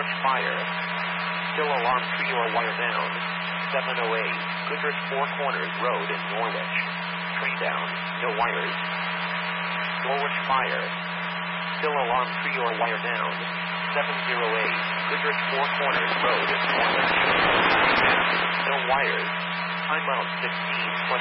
Norwich Fire. Still alarm trio wire down. 708 Goodrich Four Corners Road in Norwich. Tree down. No wires. Norwich Fire. Still alarm trio wire down. 708 Goodrich Four Corners Road in Norwich. No wires. Time out 16 plus